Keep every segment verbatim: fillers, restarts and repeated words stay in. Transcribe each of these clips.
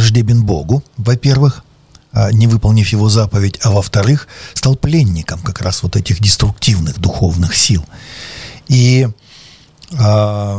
враждебен Богу, во-первых, не выполнив его заповедь, а во-вторых, стал пленником как раз вот этих деструктивных духовных сил. И э,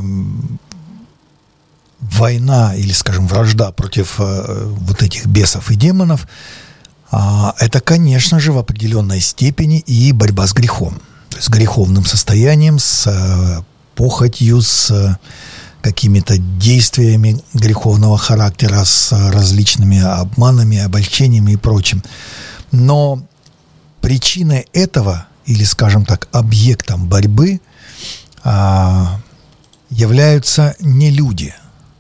война или, скажем, вражда против э, вот этих бесов и демонов, э, это, конечно же, в определенной степени и борьба с грехом. То есть с греховным состоянием, с э, похотью, с э, какими-то действиями греховного характера, с различными обманами, обольщениями и прочим. Но причиной этого, или, скажем так, объектом борьбы а, являются не люди,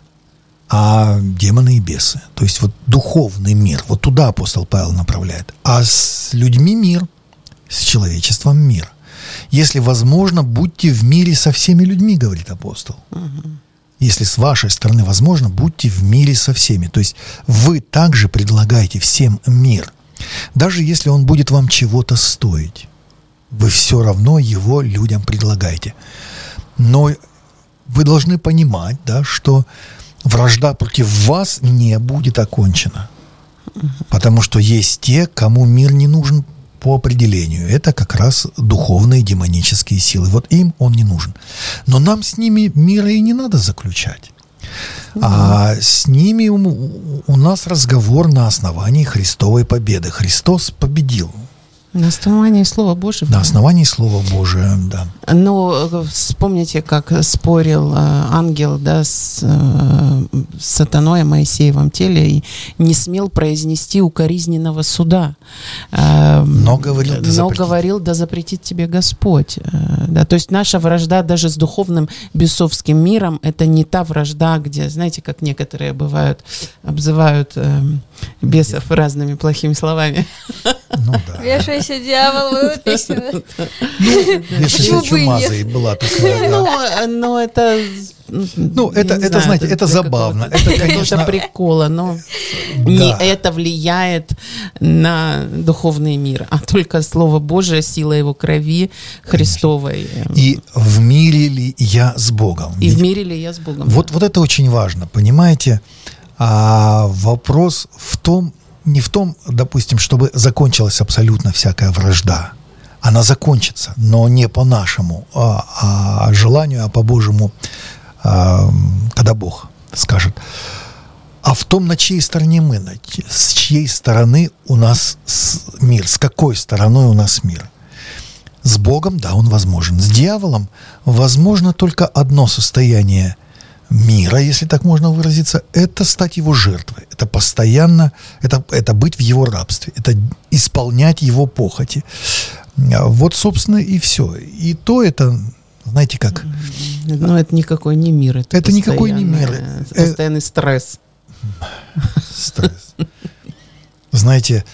а демоны и бесы. То есть вот духовный мир, вот туда апостол Павел направляет. А с людьми мир, с человечеством мир. Если возможно, будьте в мире со всеми людьми, говорит апостол. Угу. Если с вашей стороны возможно, будьте в мире со всеми. То есть вы также предлагаете всем мир. Даже если он будет вам чего-то стоить, вы все равно его людям предлагаете. Но вы должны понимать, да, что вражда против вас не будет окончена. Потому что есть те, кому мир не нужен по определению. Это как раз духовные демонические силы. Вот им он не нужен. Но нам с ними мира и не надо заключать. Mm-hmm. А с ними у, у нас разговор на основании Христовой победы. Христос победил. На основании Слова Божьего. На основании Слова Божия, да. Но вспомните, как спорил ангел, да, с, с сатаной о Моисеевом теле и не смел произнести укоризненного суда. Но говорил, да, Но говорил, да запретит тебе Господь. Да, то есть наша вражда даже с духовным бесовским миром, это не та вражда, где, знаете, как некоторые бывают, обзывают э, бесов разными плохими словами. Ну да. Вешайся, дьявол, была песня. Вешайся, чумазой была такая. Ну, это... Ну, это, это знаю, знаете, это забавно. Это, конечно, прикола, но да. Не это влияет на духовный мир, а только Слово Божие, сила Его крови Христовой. И в мире ли я с Богом? И в мире ли я с Богом? Вот, да. Вот это очень важно, понимаете? А вопрос в том, не в том, допустим, чтобы закончилась абсолютно всякая вражда. Она закончится, но не по нашему а, а желанию, а по Божьему, а, когда Бог скажет. А в том, на чьей стороне мы, на, с чьей стороны у нас мир, с какой стороной у нас мир. С Богом, да, он возможен. С дьяволом возможно только одно состояние мира, если так можно выразиться, это стать его жертвой. Это постоянно, это, это быть в его рабстве, это исполнять его похоти. Вот, собственно, и все. И то это, знаете, как... Но это никакой не мир. Это, это никакой не мир. Это постоянный стресс. Стресс. Знаете,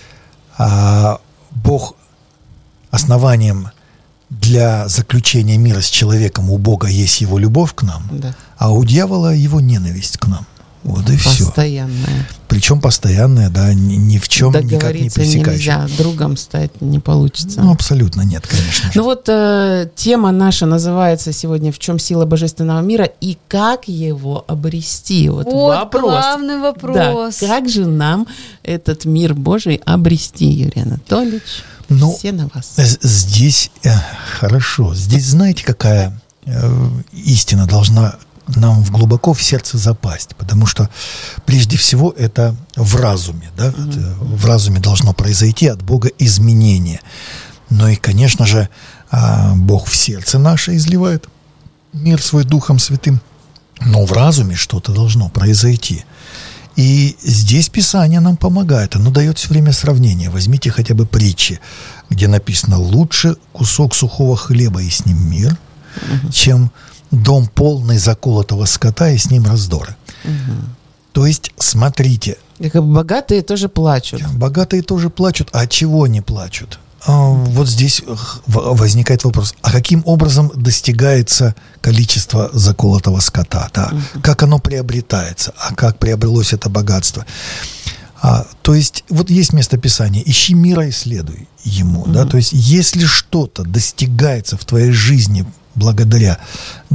Бог основанием для заключения мира с человеком, у Бога есть его любовь к нам, да. А у дьявола его ненависть к нам. Вот и все. Постоянная. Причем постоянная, да, ни, ни в чем никак не пресекающая. Нельзя, другом стать не получится. Ну, абсолютно нет, конечно же. Ну вот э, тема наша называется сегодня «В чем сила божественного мира и как его обрести?» Вот, вот вопрос. главный вопрос. Да, как же нам этот мир Божий обрести, Юрий Анатольевич? Ну, все на вас. Здесь, э, хорошо, здесь знаете, какая э, истина должна нам глубоко в сердце запасть, потому что прежде всего это в разуме, да, mm-hmm. в разуме должно произойти от Бога изменение. Ну и, конечно же, Бог в сердце наше изливает мир свой Духом Святым, но в разуме что-то должно произойти. И здесь Писание нам помогает, оно дает все время сравнение. Возьмите хотя бы притчи, где написано: лучше кусок сухого хлеба и с ним мир, mm-hmm. чем дом полный заколотого скота и с ним раздоры. Угу. То есть, смотрите. Как богатые тоже плачут. Богатые тоже плачут. А чего они плачут? А, вот здесь возникает вопрос. А каким образом достигается количество заколотого скота? Да? Угу. Как оно приобретается? А как приобрелось это богатство? А, то есть, вот есть место Писания: ищи мира и следуй ему. Угу. Да? То есть, если что-то достигается в твоей жизни благодаря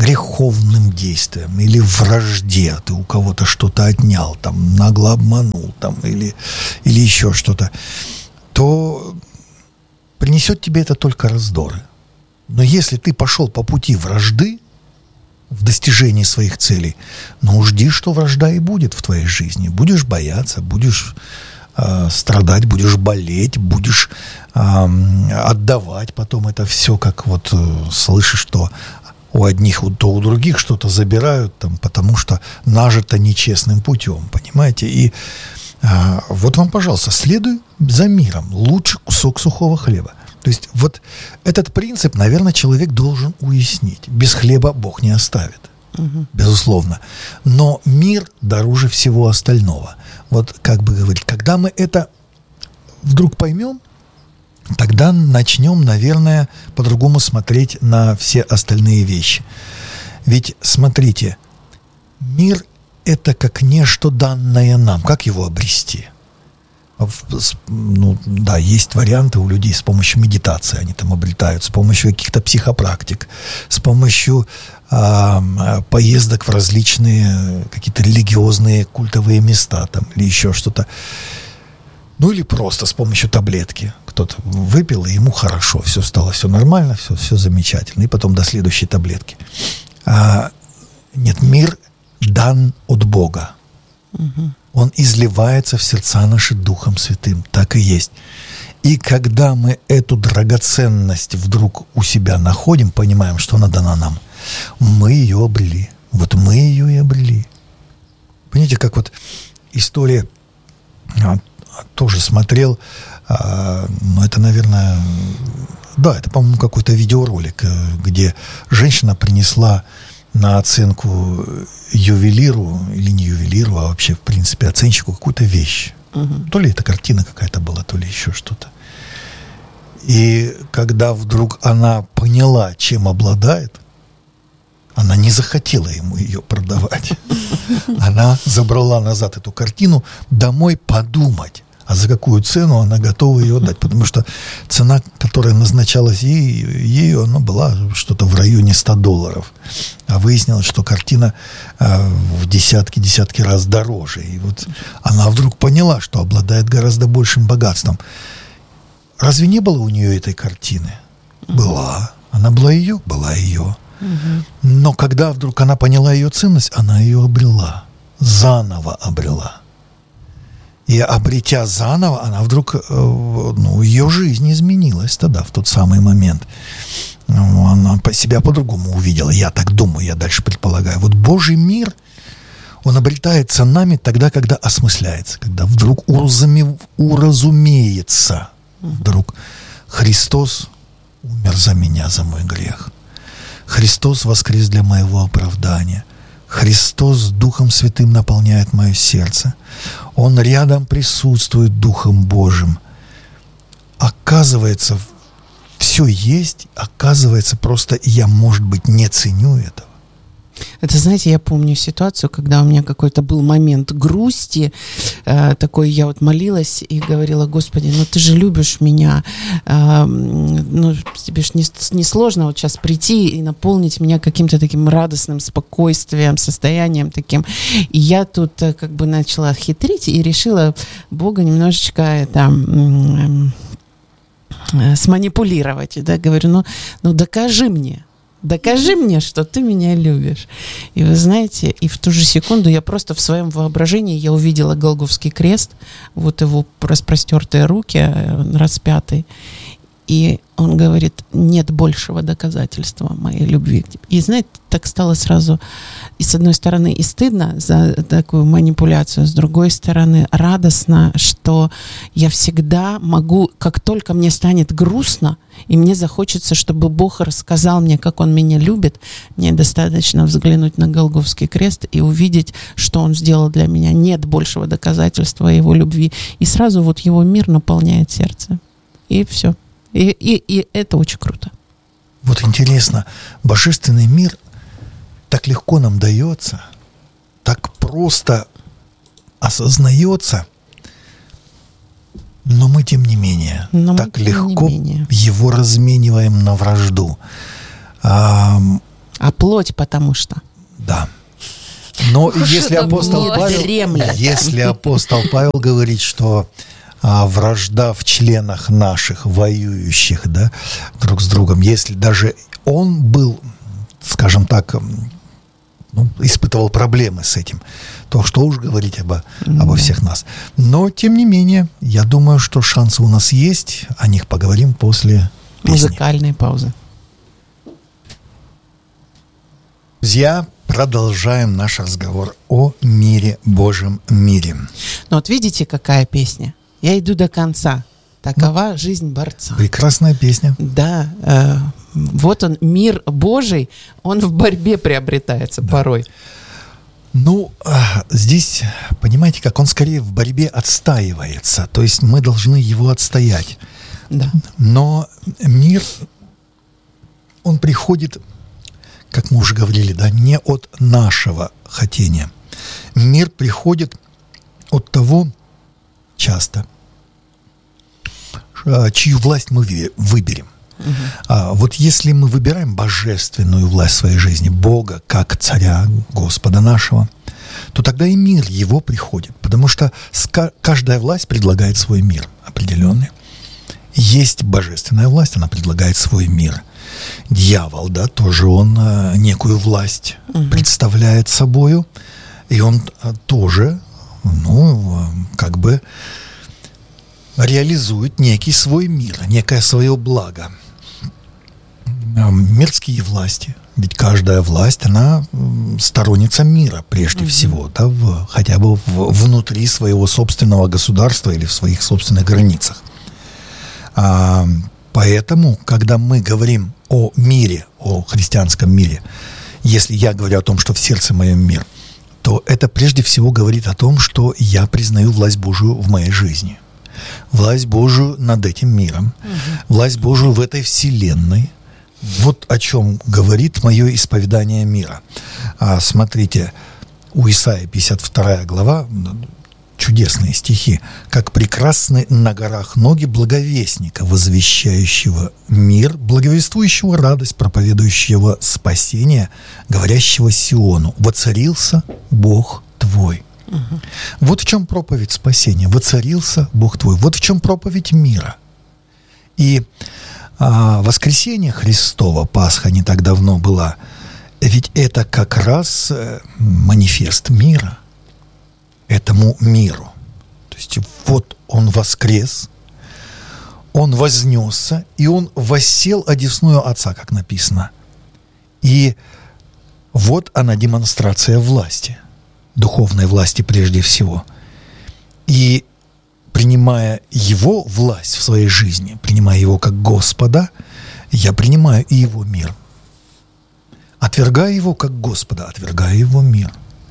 греховным действиям или вражде, ты у кого-то что-то отнял, там, нагло обманул, там, или, или еще что-то, то принесет тебе это только раздоры. Но если ты пошел по пути вражды в достижении своих целей, ну, жди, что вражда и будет в твоей жизни. Будешь бояться, будешь э, страдать, будешь болеть, будешь э, отдавать потом это все, как вот э, слышишь, что у одних, то у других что-то забирают, там, потому что нажито нечестным путем, понимаете? И э, вот вам, пожалуйста, следуй за миром. Лучше кусок сухого хлеба. То есть вот этот принцип, наверное, человек должен уяснить. Без хлеба Бог не оставит, угу. безусловно. Но мир дороже всего остального. Вот как бы говорить, когда мы это вдруг поймем, тогда начнем, наверное, по-другому смотреть на все остальные вещи. Ведь, смотрите, мир – это как нечто данное нам. Как его обрести? Ну, да, есть варианты у людей с помощью медитации, они там обретают, с помощью каких-то психопрактик, с помощью э, поездок в различные какие-то религиозные культовые места там, или еще что-то. Ну, или просто с помощью таблетки. Кто-то выпил, и ему хорошо, все стало, все нормально, все, все замечательно. И потом до следующей таблетки. А, нет, мир дан от Бога. Угу. Он изливается в сердца наши Духом Святым. Так и есть. И когда мы эту драгоценность вдруг у себя находим, понимаем, что она дана нам, мы ее обрели. Вот мы ее и обрели. Понимаете, как вот история, а, тоже смотрел, а, ну это, наверное, да, это, по-моему, какой-то видеоролик, где женщина принесла на оценку ювелиру, или не ювелиру, а вообще, в принципе, оценщику какую-то вещь. Угу. То ли это картина какая-то была, то ли еще что-то. И когда вдруг она поняла, чем обладает, она не захотела ему ее продавать. Она забрала назад эту картину домой подумать, а за какую цену она готова ее отдать. Потому что цена, которая назначалась ей, ею, она была что-то в районе ста долларов. А выяснилось, что картина э, в десятки-десятки раз дороже. И вот она вдруг поняла, что обладает гораздо большим богатством. Разве не было у нее этой картины? Была. Она была ее? Была ее. Но когда вдруг она поняла ее ценность, она ее обрела. Заново обрела. И обретя заново, она вдруг, ну, ее жизнь изменилась тогда, в тот самый момент. Она себя по-другому увидела. Я так думаю, я дальше предполагаю. Вот Божий мир, он обретается нами тогда, когда осмысляется, когда вдруг уразуме, уразумеется. Вдруг Христос умер за меня, за мой грех. Христос воскрес для моего оправдания. Христос Духом Святым наполняет мое сердце. Он рядом присутствует Духом Божьим. Оказывается, все есть, оказывается, просто я, может быть, не ценю этого. Это, знаете, я помню ситуацию, когда у меня какой-то был момент грусти, э, такой, я вот молилась и говорила: Господи, ну ты же любишь меня, э, ну тебе ж не, не сложно вот сейчас прийти и наполнить меня каким-то таким радостным спокойствием, состоянием таким. И я тут э, как бы начала хитрить и решила Бога немножечко это... Э, э, сманипулировать. Да? Говорю, ну, ну докажи мне. Докажи мне, что ты меня любишь. И вы знаете, и в ту же секунду я просто в своем воображении я увидела Голгофский крест, вот его распростертые руки, распятый. И он говорит: нет большего доказательства моей любви к тебе. И знаете, так стало сразу, и с одной стороны и стыдно за такую манипуляцию, с другой стороны радостно, что я всегда могу, как только мне станет грустно, и мне захочется, чтобы Бог рассказал мне, как Он меня любит, мне достаточно взглянуть на Голгофский крест и увидеть, что Он сделал для меня. Нет большего доказательства Его любви. И сразу вот Его мир наполняет сердце. И все. И, и, и это очень круто. Вот интересно, божественный мир так легко нам дается, так просто осознается, но мы, тем не менее, но так мы, легко менее. его размениваем на вражду. А, а плоть потому что? Да. Но если это апостол было? Павел, Дремля. если апостол Павел говорит, что а, вражда в членах наших, воюющих, да, друг с другом, если даже он был, скажем так, ну, испытывал проблемы с этим, то что уж говорить обо, обо всех нас. Но, тем не менее, я думаю, что шансы у нас есть. О них поговорим после песни. Музыкальные паузы. Друзья, продолжаем наш разговор о мире, Божьем мире. Ну вот видите, какая песня? Я иду до конца. Такова жизнь борца. Прекрасная песня. Да, э, вот он, мир Божий, он в борьбе приобретается Да. порой. Ну, а, здесь, понимаете, как он скорее в борьбе отстаивается. То есть мы должны его отстоять. Да. Но мир, он приходит, как мы уже говорили, да, не от нашего хотения. Мир приходит от того, часто, чью власть мы ви- выберем. Мгм. А вот если мы выбираем божественную власть в своей жизни, Бога как царя, Господа нашего, то тогда и мир его приходит. Потому что ска- каждая власть предлагает свой мир определенный. Есть божественная власть, она предлагает свой мир. Дьявол, да, тоже он э, некую власть Мгм. представляет собою. И он э, тоже, ну, э, как бы реализует некий свой мир, некое свое благо. А, Мирские власти, ведь каждая власть, она м, сторонница мира прежде Мгм. всего, да, в- хотя бы в- внутри своего собственного государства или в своих собственных границах. А, поэтому, когда мы говорим о мире, о христианском мире, если я говорю о том, что в сердце моем мир, то это прежде всего говорит о том, что я признаю власть Божию в моей жизни. Власть Божию над этим миром, власть Божию в этой вселенной. Вот о чем говорит мое исповедание мира. А, смотрите, у Исаии пятьдесят вторая глава, чудесные стихи. «Как прекрасны на горах ноги благовестника, возвещающего мир, благовествующего радость, проповедующего спасение, говорящего Сиону: воцарился Бог твой». Мгм. Вот в чем проповедь спасения. Воцарился Бог твой. Вот в чем проповедь мира. И а, воскресение Христово, Пасха не так давно была, ведь это как раз э, манифест мира этому миру. То есть вот он воскрес, он вознесся, и он воссел одесную Отца, как написано. И вот она демонстрация власти, духовной власти прежде всего. И принимая его власть в своей жизни, принимая его как Господа, я принимаю и его мир. Отвергая его как Господа, отвергая его мир.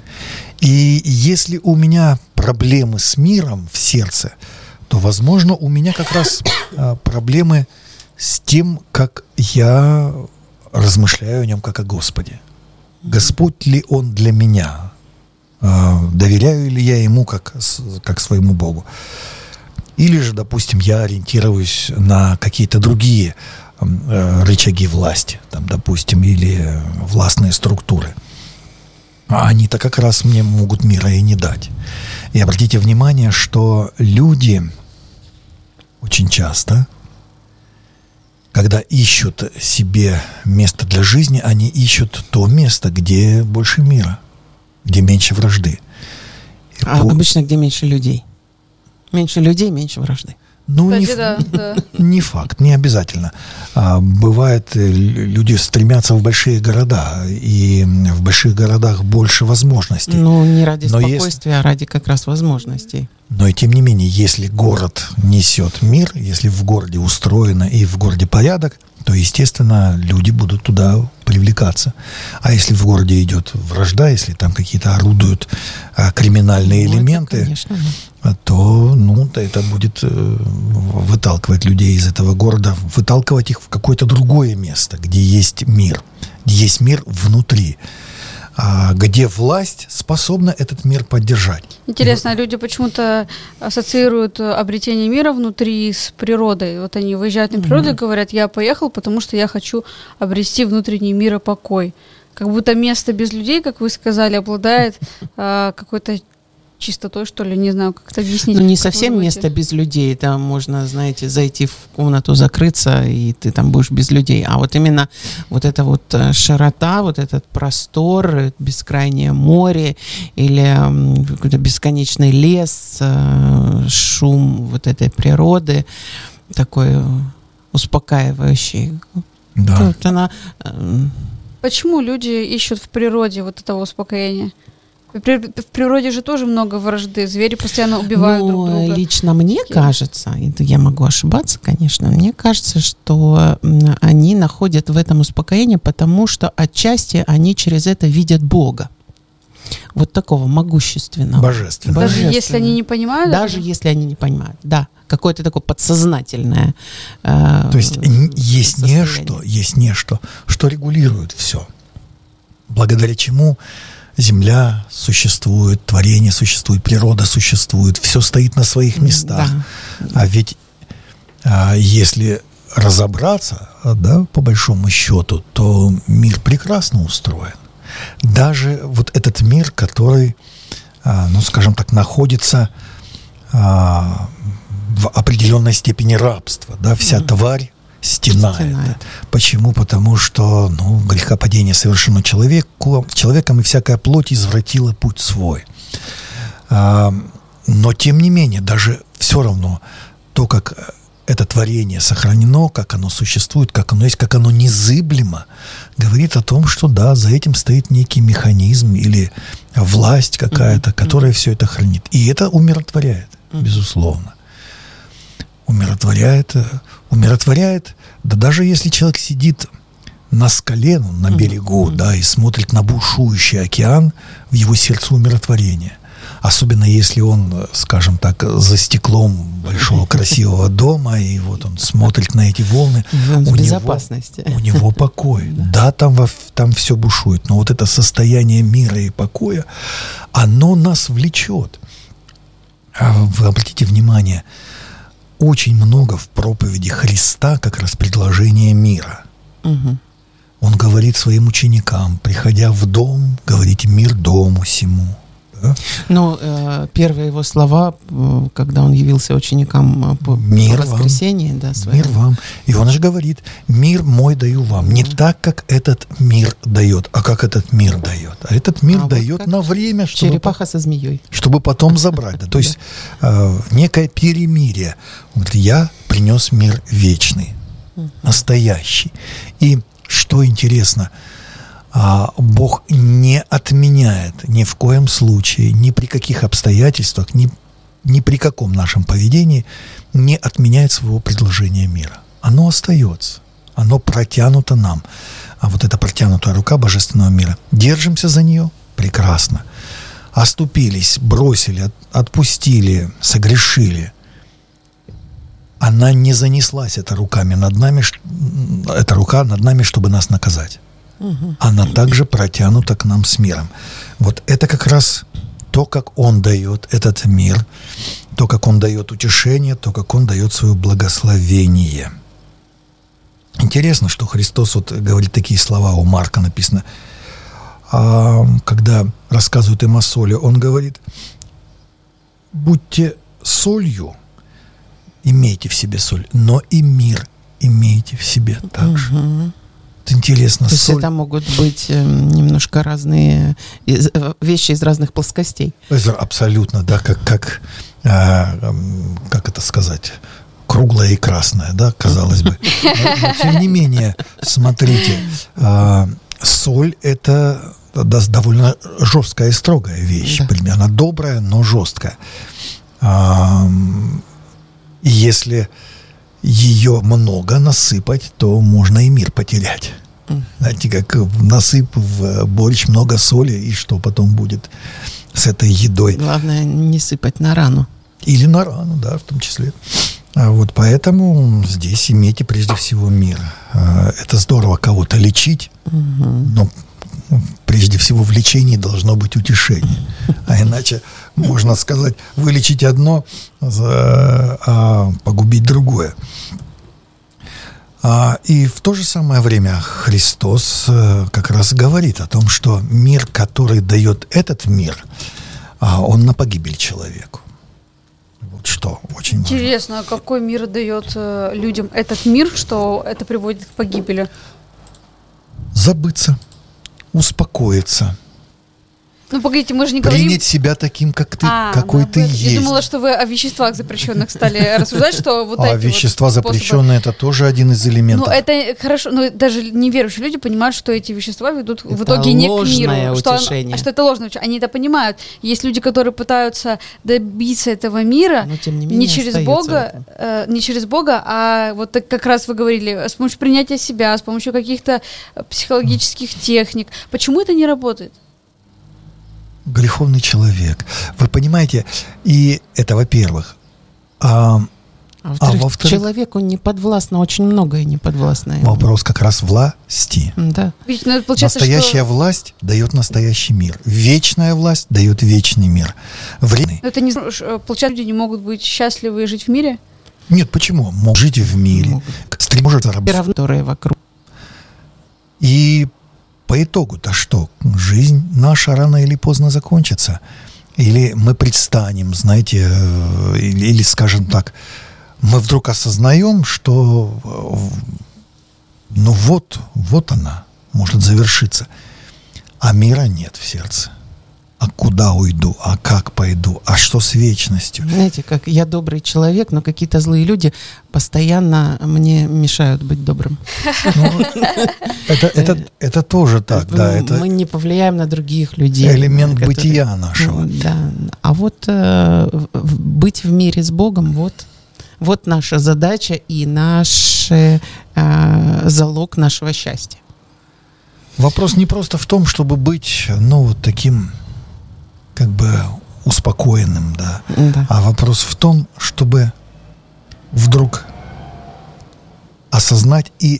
И если у меня проблемы с миром в сердце, то, возможно, у меня как раз а, проблемы с тем, как я размышляю о нем как о Господе. Господь ли он для меня? А, доверяю ли я ему как, с- как своему Богу? Или же, допустим, я ориентируюсь на какие-то другие м, э, рычаги власти, там, допустим, или э, властные структуры. А они-то как раз мне могут мира и не дать. И обратите внимание, что люди очень часто, когда ищут себе место для жизни, они ищут то место, где больше мира, где меньше вражды. И А по- обычно где меньше людей? Меньше людей, меньше вражды. Ну, не, Кстати, да, да. не факт, не обязательно. А, бывает, э, лю- люди стремятся в большие города, и в больших городах больше возможностей. Ну, не ради Но если- спокойствия, а ради как раз возможностей. Но и тем не менее, если город несет мир, если в городе устроено и в городе порядок, то, естественно, люди будут туда привлекаться. А если в городе идет вражда, если там какие-то орудуют а, криминальные Ну, это, элементы, конечно, да. а, то, ну, то это будет э, выталкивать людей из этого города, выталкивать их в какое-то другое место, где есть мир, где есть мир внутри, а, где власть способна этот мир поддержать. Интересно, а люди почему-то ассоциируют э, обретение мира внутри с природой. Вот они выезжают на природу и говорят: я поехал, потому что я хочу обрести внутренний мир и покой. как будто место без людей, как вы сказали, обладает э, какой-то чистотой, что ли, не знаю, как это объяснить. Ну, не совсем место без людей, там можно, знаете, зайти в комнату, закрыться, и ты там будешь без людей, а вот именно вот эта вот широта, вот этот простор, бескрайнее море или какой-то бесконечный лес, шум вот этой природы, такой успокаивающий. Да. Вот она... Почему люди ищут в природе вот этого успокоения? В природе же тоже много вражды, звери постоянно убивают ну, друг друга. Лично мне Такие. кажется, это я могу ошибаться, конечно, мне кажется, что они находят в этом успокоение, потому что отчасти они через это видят Бога. Вот такого могущественного. Божественного. Даже Божественного. Если они не понимают? Даже это? если они не понимают, да. Какое-то такое подсознательное э, То есть есть нечто, есть нечто, что регулирует все. Благодаря чему Земля существует, творение существует, природа существует, все стоит на своих местах. Да. А ведь а, если разобраться, да, по большому счету, то мир прекрасно устроен. Даже вот этот мир, который, а, ну, скажем так, находится а, в определенной степени рабства, да, вся mm-hmm. тварь стенает. стенает. Почему? Потому что, ну, грехопадение совершено человеку, человеком, и всякая плоть извратила путь свой. А, но, тем не менее, даже все равно то, как это творение сохранено, как оно существует, как оно есть, как оно незыблемо, говорит о том, что, да, за этим стоит некий механизм или власть какая-то, mm-hmm. которая все это хранит. И это умиротворяет, mm-hmm. безусловно. Умиротворяет, умиротворяет, да даже если человек сидит на скале, ну, на берегу, mm-hmm. да, и смотрит на бушующий океан, в его сердце умиротворение. Особенно если он, скажем так, за стеклом большого красивого дома, и вот он смотрит на эти волны. В у безопасности. Него, у него покой. Да, там, во, там все бушует, но вот это состояние мира и покоя, оно нас влечет. А вы обратите внимание, очень много в проповеди Христа как раз предложения мира. Угу. Он говорит своим ученикам, приходя в дом, говорите мир дому сему. Да? Ну, э, первые его слова, когда он явился ученикам по, мир по воскресенье, да, мир вам. И он же говорит, мир мой даю вам. Не mm-hmm. так, как этот мир дает, а как этот мир дает. А этот мир а дает вот на время, чтобы... Черепаха со змеей. Чтобы потом забрать. Да. То есть э, некое перемирие. Он говорит, я принес мир вечный, настоящий. И что интересно, Бог не отменяет ни в коем случае, ни при каких обстоятельствах, ни, ни при каком нашем поведении не отменяет своего предложения мира. Оно остается, оно протянуто нам. А вот эта протянутая рука божественного мира, держимся за нее, прекрасно. Оступились, бросили, отпустили, согрешили. Она не занеслась, эта руками над нами, эта рука над нами, чтобы нас наказать. Она также протянута к нам с миром. Вот это как раз то, как Он дает этот мир, то, как Он дает утешение, то, как Он дает свое благословение. Интересно, что Христос вот говорит такие слова, у Марка написано, а, когда рассказывают им о соли, Он говорит, будьте солью, имейте в себе соль, но и мир имейте в себе также. Угу. Это интересно. То есть соль... это могут быть э, немножко разные из, вещи из разных плоскостей. Абсолютно, да, как, как, э, как это сказать, круглая и красная, да, казалось бы. Но, но тем не менее, смотрите, э, соль это да, довольно жесткая и строгая вещь. Да. Она добрая, но жесткая. Э, и если ее много насыпать, то можно и мир потерять. Mm. Знаете, как насыпь в борщ много соли, и что потом будет с этой едой? Главное, не сыпать на рану. Или на рану, да, в том числе. А вот поэтому здесь имейте прежде всего мир. Это здорово кого-то лечить, mm-hmm. но прежде всего в лечении должно быть утешение. А иначе можно сказать, вылечить одно, а погубить другое. А, и в то же самое время Христос э, как раз говорит о том, что мир, который дает этот мир, а, он на погибель человеку. Вот что очень важно. Интересно, а какой мир дает э, людям этот мир, что это приводит к погибели? Забыться, успокоиться, Ну, погодите, мы же не говорим... принять себя таким, как ты, А, какой ну, ты вы- есть. Я думала, что вы о веществах запрещенных стали рассуждать, что вот а эти вещества вот способы. запрещенные — это тоже один из элементов. Ну, это хорошо, но даже неверующие люди понимают, что эти вещества ведут в Это итоге не к ложное миру. Что, он- утешение. что это ложное утешение. Они это понимают. Есть люди, которые пытаются добиться этого мира Но тем не менее не через остаются в Бога, этом. э, не через Бога, а вот так, как раз вы говорили, с помощью принятия себя, с помощью каких-то э, психологических техник. Почему это не работает? Греховный человек. Вы понимаете, и это во-первых. А, А во-вторых, а во-вторых- человеку не подвластно, очень многое не подвластно ему. вопрос как раз власти. Да. Ведь, ну, это получается, Настоящая что... власть дает настоящий мир. Вечная власть дает вечный мир. Время. Это не, ш- получается, люди не могут быть счастливы и жить в мире? Нет, почему? Могут жить в мире. Могут. Стри- Может Все заработать. равно, которые вокруг. И по итогу-то что? Жизнь наша рано или поздно закончится. Или мы предстанем, знаете, э, или, или, скажем так, мы вдруг осознаем, что э, ну вот, вот она может завершиться, а мира нет в сердце. А куда уйду? А как пойду? А что с вечностью? Знаете, как я добрый человек, но какие-то злые люди постоянно мне мешают быть добрым. Ну, это, это, это тоже так, да. Это Мы не повлияем на других людей. элемент которые- бытия нашего. Ну, да. А вот э, в- быть в мире с Богом, вот, вот наша задача и наш э, залог нашего счастья. Вопрос не просто в том, чтобы быть, ну, вот таким, как бы, успокоенным, да. Да. А вопрос в том, чтобы вдруг осознать и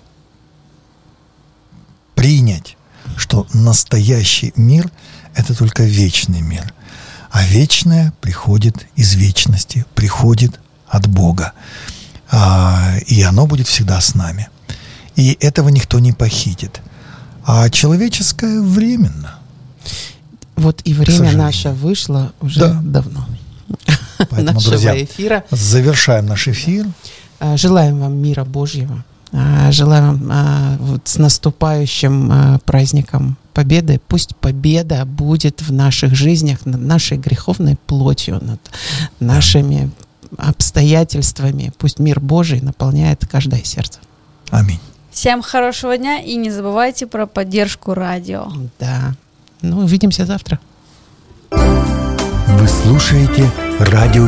принять, что настоящий мир — это только вечный мир. А вечное приходит из вечности, приходит от Бога. А, и оно будет всегда с нами. И этого никто не похитит. А человеческое временно. Вот и время сожалению. наше вышло уже Да. давно. Поэтому, Нашего друзья, эфира. завершаем наш эфир. А, Желаем вам мира Божьего. А, Желаем вам а, вот с наступающим а, праздником Победы. Пусть победа будет в наших жизнях над нашей греховной плотью, над нашими обстоятельствами. Пусть мир Божий наполняет каждое сердце. Аминь. Всем хорошего дня и не забывайте про поддержку радио. Да. Ну, увидимся завтра. Вы слушаете радио